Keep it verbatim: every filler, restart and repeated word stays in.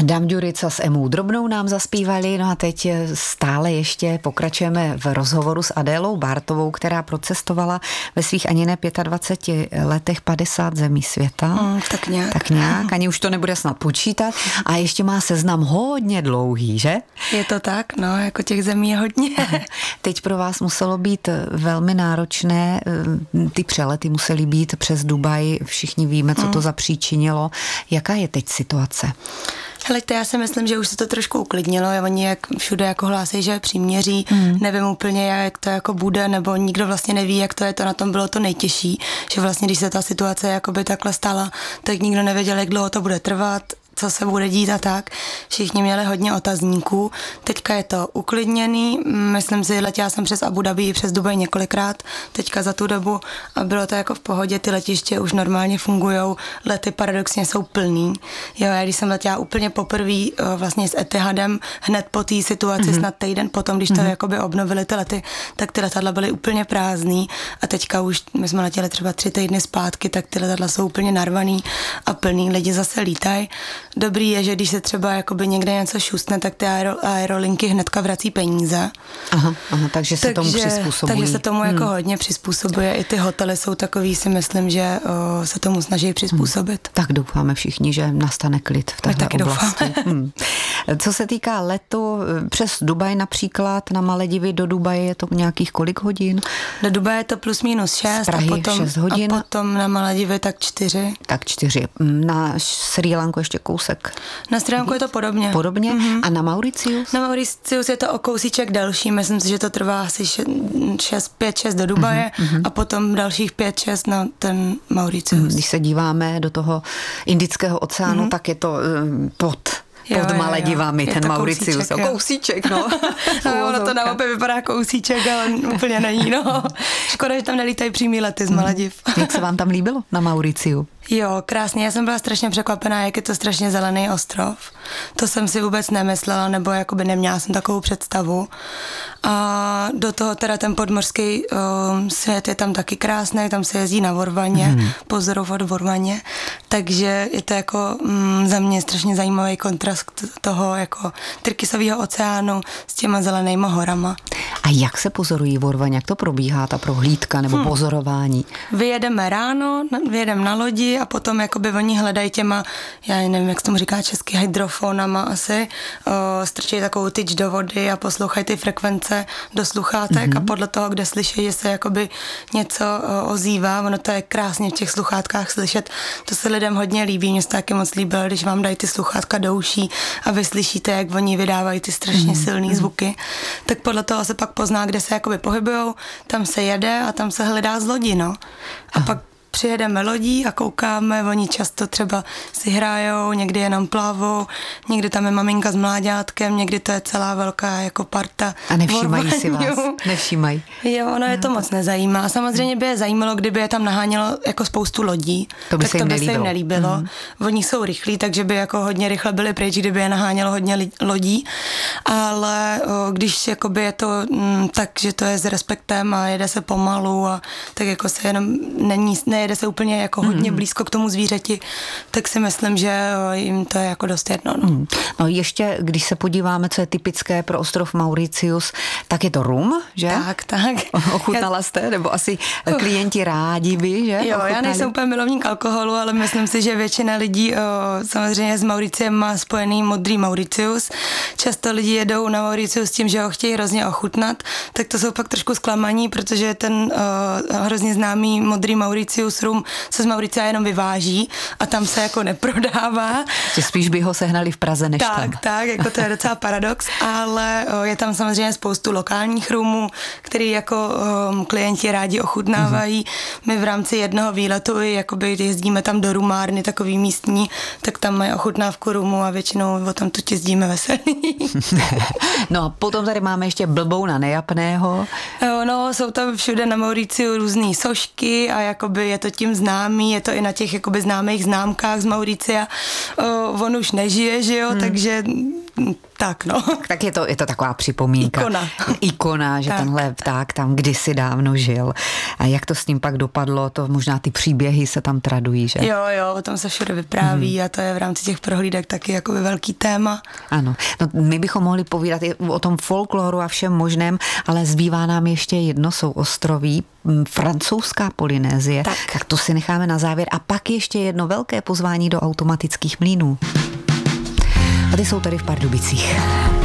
Dam Ďurica s Emou Drobnou nám zaspívali, no a teď stále ještě pokračujeme v rozhovoru s Adélou Bártovou, která procestovala ve svých ani ne dvaceti pěti letech padesát zemí světa. Mm, tak nějak. Tak nějak, ani už to nebude snad počítat a ještě má seznam hodně dlouhý, že? Je to tak, no, jako těch zemí je hodně. Teď pro vás muselo být velmi náročné, ty přelety musely být přes Dubaj, všichni víme, co to zapříčinilo. Jaká je teď situace? Heleďte, já si myslím, že už se to trošku uklidnilo, oni jak všude jako hlásí, že je příměří, mm. nevím úplně, jak to jako bude, nebo nikdo vlastně neví, jak to je, to na tom bylo to nejtěžší, že vlastně, když se ta situace jakoby takhle stala, tak nikdo nevěděl, jak dlouho to bude trvat, co se bude dít a tak. Všichni měli hodně otazníků. Teďka je to uklidněný. Myslím si, letěla jsem přes Abu Dhabi i přes Dubaj několikrát teďka za tu dobu a bylo to jako v pohodě. Ty letiště už normálně fungujou. Lety paradoxně jsou plný. Jo, já když jsem letěla úplně poprvé vlastně s Etihadem, hned po té situaci, mm-hmm. snad týden potom, když to mm-hmm. jakoby obnovili ty lety, tak ty letadla byly úplně prázdný a teďka už, my jsme letěli třeba tři týdny zpátky, tak ty letadla jsou úplně narvaný a plný, lidi zase lítají. Dobrý je, že když se třeba jakoby někde něco šustne, tak ty aero, aerolinky hnedka vrací peníze. Aha, aha, takže se takže, tomu přizpůsobují. Takže se tomu jako hmm. hodně přizpůsobuje. I ty hotely jsou takový, si myslím, že o, se tomu snaží přizpůsobit. Hmm. Tak doufáme všichni, že nastane klid v této oblasti. Hmm. Co se týká letu přes Dubaj například, na Maledivy do Dubaje je to nějakých kolik hodin? Do Dubaje je to plus minus šest. Z Prahy a potom, šest hodin. A potom na Maledivy tak čtyři. Tak čtyři. Na Srí Lanku ještě kousek. Na Srí Lanku je to podobně. Podobně. Mm-hmm. A na Mauricius? Na Mauricius je to o kousíček delší. Myslím si, že to trvá asi pět šest do Dubaje mm-hmm. a potom dalších pět šest na ten Mauricius. Když se díváme do toho Indického oceánu, mm-hmm. tak je to um, pod pod Maledivami, ten Mauricius. Kousíček, o kousíček, no. No, ono to na mapě vypadá kousíček, ale úplně není, no. Škoda, že tam nelítají přímý lety z Malediv. Jak se vám tam líbilo na Mauriciu? Jo, krásně. Já jsem byla strašně překvapená, jak je to strašně zelený ostrov. To jsem si vůbec nemyslela, nebo jakoby neměla jsem takovou představu. A do toho teda ten podmořský um, svět je tam taky krásný, tam se jezdí na Vorvaně, hmm. pozorovat Vorvaně, takže je to jako um, za mě strašně zajímavý kontrast toho jako Tyrkisového oceánu s těma zelenýma horama. A jak se pozorují Vorvaně, jak to probíhá, ta prohlídka nebo hmm. pozorování? Vyjedeme ráno, vyjedeme na lodi a potom jakoby oni hledají těma, já nevím, jak se tomu říká česky, hydrofonama asi, o, strčí takovou tyč do vody a poslouchají ty frekvence do sluchátek mm-hmm. a podle toho, kde slyší, že se jakoby něco o, ozývá, ono to je krásně v těch sluchátkách slyšet, to se lidem hodně líbí, mě se taky moc líbilo, když vám dají ty sluchátka do uší a vy slyšíte, jak oni vydávají ty strašně mm-hmm. silný zvuky, tak podle toho se pak pozná, kde se jakoby pohybujou, tam se jede a tam se hledá z lodi, no. A Aha. pak přijedeme lodí a koukáme, oni často třeba si hrajou, někdy jenom plavou, někdy tam je maminka s mláďátkem, někdy to je celá velká jako parta. A nevšímají si vás, nevšímají. Jo, ono je to moc nezajímá. Samozřejmě by je zajímalo, kdyby je tam nahánělo jako spoustu lodí. To by tak se jim to by nelíbilo. se jim nelíbilo. Mm. Oni jsou rychlí, takže by jako hodně rychle byli pryč, kdyby je nahánělo hodně li- lodí. Ale o, když jakoby je to m, tak, že to je s respektem a jede se pomalu a tak jako se jenom není, nejede se úplně jako hodně mm. blízko k tomu zvířeti, tak si myslím, že jim to je jako dost jedno. No. Mm. No ještě, když se podíváme, co je typické pro ostrov Mauricius, tak je to rum, že? Tak, tak. Ochutnala jste? Nebo asi klienti rádi by, že? Jo, Ochutnali? Já nejsem úplně milovník alkoholu, ale myslím si, že většina lidí o, samozřejmě s Mauriciem má spojený modrý Mauricius. Často lidi jedou na Mauricius s tím, že ho chtějí hrozně ochutnat, tak to jsou pak trošku zklamaní, protože ten o, hrozně známý modrý Mauricius rum se z Mauricia jenom vyváží a tam se jako neprodává. Že spíš by ho sehnali v Praze než tak, tam. Tak, tak, jako to je docela paradox, ale o, je tam samozřejmě spoustu lokálních rumů, který jako o, klienti rádi ochutnávají. Mm-hmm. My v rámci jednoho výletu, jakoby jezdíme tam do rumárny, takový místní, tak tam mají ochutnávku rumu a většinou o tam tu jezdíme veselý. No a potom tady máme ještě blbouna nejapného. Jo, no, jsou tam všude na Mauriciu různý sošky a jakoby je to tím známý, je to i na těch jakoby známých známkách z Mauricia. O, on už nežije, že jo, hmm. takže tak, no. Tak je to, je to taková připomínka. Ikona. Ikona, že tak. Tenhle pták tam kdysi dávno žil. A jak to s ním pak dopadlo, to možná ty příběhy se tam tradují, že? Jo, jo, o tom se všude vypráví mm. a to je v rámci těch prohlídek taky jakoby velký téma. Ano, no my bychom mohli povídat i o tom folkloru a všem možném, ale zbývá nám ještě jedno souostroví, francouzská Polynésie. Tak. tak to si necháme na závěr. A pak ještě jedno velké pozvání do automatických mlýnů. A ty jsou tady v Pardubicích.